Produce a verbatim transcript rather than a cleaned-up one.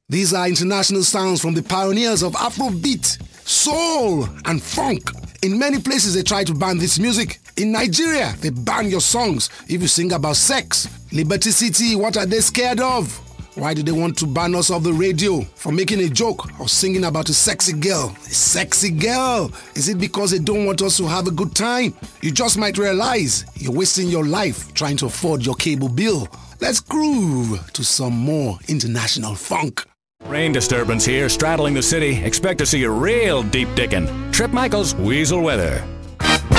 These are international sounds from the pioneers of Afrobeat, soul, and funk. In many places, they try to ban this music. In Nigeria, they ban your songs if you sing about sex. Liberty City, what are they scared of? Why do they want to ban us off the radio for making a joke or singing about a sexy girl? A sexy girl? Is it because they don't want us to have a good time? You just might realize you're wasting your life trying to afford your cable bill. Let's groove to some more international funk. Rain disturbance here straddling the city. Expect to see a real deep dickin'. Trip Michaels, Weasel Weather.